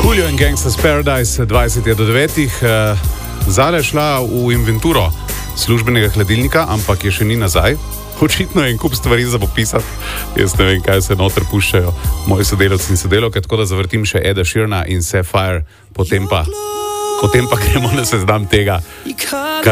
Coolio in Gangsta's Paradise, 20 je do 9. Zala je šla v inventuro službenega hladilnika, ampak je še ni nazaj. Očitno je en kup stvari za popisati. Jaz ne vem, kaj se noter puščajo moji sodelavci in sodelavke, tako da zavrtim še Eda Sheerana in Sapphire, potem pa gremo na seznam tega,